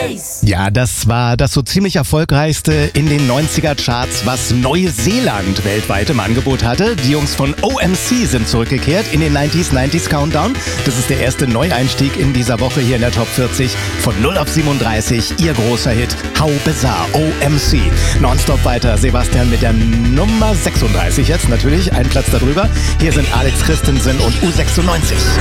Ja, das war das so ziemlich erfolgreichste in den 90er-Charts, was Neuseeland weltweit im Angebot hatte. Die Jungs von OMC sind zurückgekehrt in den 90s Countdown. Das ist der erste Neueinstieg in dieser Woche hier in der Top 40. Von 0 auf 37, ihr großer Hit How Bizarre, OMC. Nonstop weiter, Sebastian mit der Nummer 36 jetzt natürlich, einen Platz darüber. Hier sind Alex Christensen und U96.